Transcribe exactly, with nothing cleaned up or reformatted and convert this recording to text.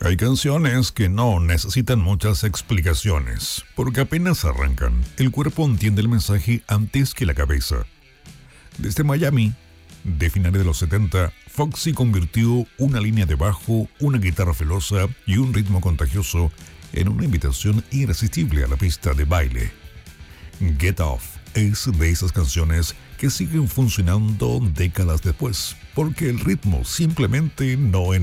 Hay canciones que no necesitan muchas explicaciones, porque apenas arrancan, el cuerpo entiende el mensaje antes que la cabeza. Desde Miami, de finales de los setenta, Foxy convirtió una línea de bajo, una guitarra filosa y un ritmo contagioso en una invitación irresistible a la pista de baile. Get Off es de esas canciones que siguen funcionando décadas después, porque el ritmo simplemente no